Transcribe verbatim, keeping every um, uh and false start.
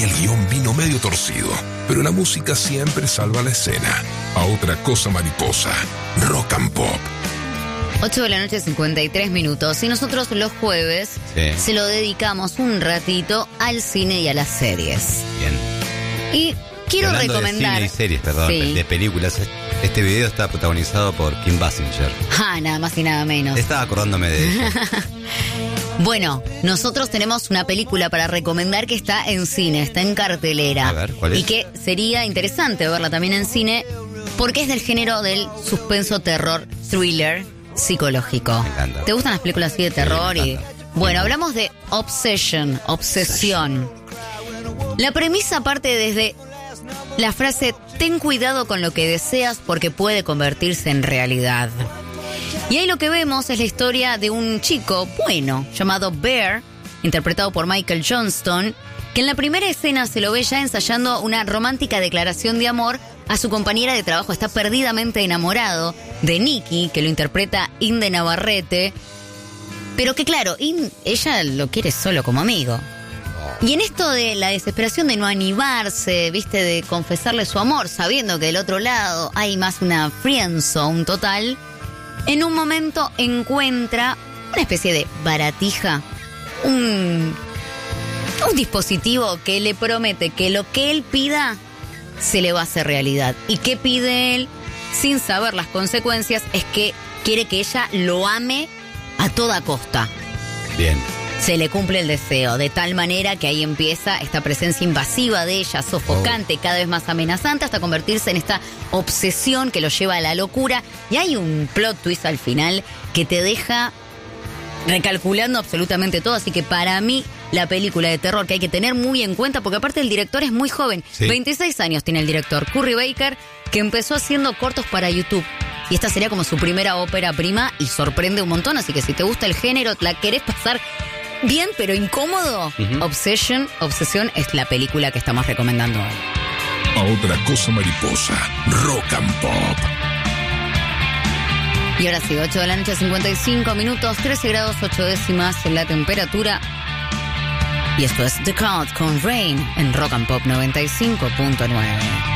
y el guión vino medio torcido, pero la música siempre salva la escena. A Otra Cosa Mariposa, Rock and Pop. ocho de la noche, cincuenta y tres minutos. Y nosotros los jueves Sí. se lo dedicamos un ratito al cine y a las series. Bien. Y quiero Hablando recomendar... de cine y series, perdón, Sí. de películas. Este video está protagonizado por Kim Basinger. Ah, nada más y nada menos. Estaba acordándome de ella. Bueno, nosotros tenemos una película para recomendar que está en cine, está en cartelera. A ver, ¿cuál es? Y que sería interesante verla también en cine porque es del género del suspenso, terror, thriller psicológico. Me encanta. ¿Te gustan las películas así de terror? me y encanta. Bueno, hablamos de Obsession, obsesión. La premisa parte desde la frase: ten cuidado con lo que deseas porque puede convertirse en realidad. Y ahí lo que vemos es la historia de un chico bueno llamado Bear, interpretado por Michael Johnston, que en la primera escena se lo ve ya ensayando una romántica declaración de amor a su compañera de trabajo. Está perdidamente enamorado de Nikki, que lo interpreta Inde Navarrete, pero que claro, In- ella lo quiere solo como amigo. Y en esto de la desesperación de no animarse, viste, de confesarle su amor, sabiendo que del otro lado hay más una friendzone total, en un momento encuentra una especie de baratija, un, un dispositivo que le promete que lo que él pida se le va a hacer realidad. ¿Y qué pide él? Sin saber las consecuencias, es que quiere que ella lo ame a toda costa. Bien. Se le cumple el deseo, de tal manera que ahí empieza esta presencia invasiva de ella, sofocante, cada vez más amenazante, hasta convertirse en esta obsesión que lo lleva a la locura. Y hay un plot twist al final que te deja recalculando absolutamente todo. Así que para mí, la película de terror que hay que tener muy en cuenta, porque aparte el director es muy joven. Sí. veintiséis años tiene el director, Curry Baker, que empezó haciendo cortos para YouTube. Y esta sería como su primera ópera prima y sorprende un montón. Así que si te gusta el género, la querés pasar bien, pero incómodo, Uh-huh. Obsession, Obsesión es la película que estamos recomendando hoy. A Otra Cosa Mariposa, Rock and Pop. Y ahora sí, ocho de la noche, cincuenta y cinco minutos, trece grados, ocho décimas en la temperatura. Y esto es The Cult con Rain en Rock and Pop noventa y cinco punto nueve.